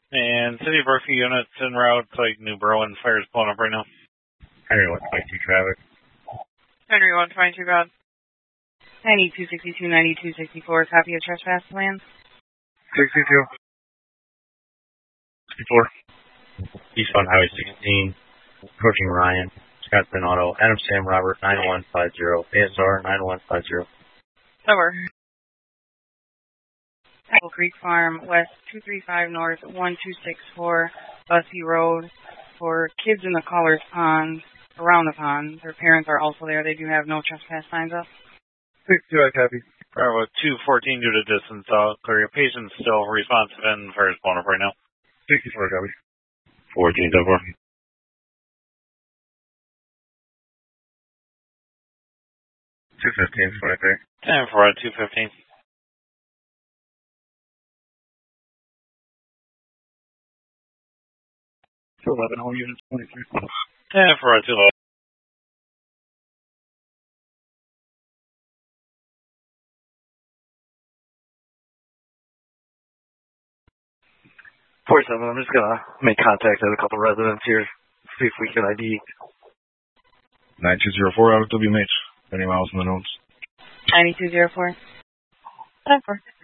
And City of Berkeley units en route to like New Berlin. Fire's pulling up right now. Henry 122 traffic. Henry 122, God. 9262, 9264, copy of trespass plans. 62. 64. Eastbound Highway 16, approaching Ryan, Scottsdale Auto, Adam Sam Robert 9150, ASR 9150. Over. Apple Creek Farm, West 235 North 1264, Bussy Road, for kids in the Caller's Pond, around the pond. Their parents are also there. They do have no trespass signs up. 62, I copy. Bravo 214 due to distance. Clear your patients still responsive and fire's pulling up right now. 64, copy. 14, 4. 215, 43. 10 for 215. 211, all units 23. 10 for 211. I'm just gonna make contact with a couple residents here, see if we can ID. 9204 out of WMH. Any miles in the notes? 9204. 10-4.